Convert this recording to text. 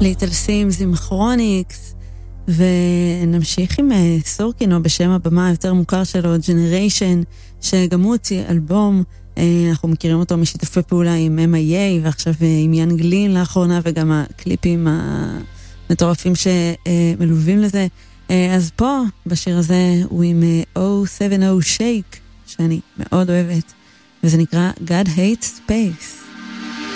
ליטל סימס עם כרוניקס, ונמשיך עם סורקינו בשם הבמה היותר מוכר שלו, ג'נריישן, שגם הוא הוציא אלבום, אנחנו מכירים אותו משיתופי פעולה עם MIA, ועכשיו עם יאן גלין לאחרונה, וגם הקליפים המטורפים שמלווים לזה. אז פה, בשיר הזה, הוא עם 070 Shake, שאני מאוד אוהבת, וזה נקרא God Hates Space.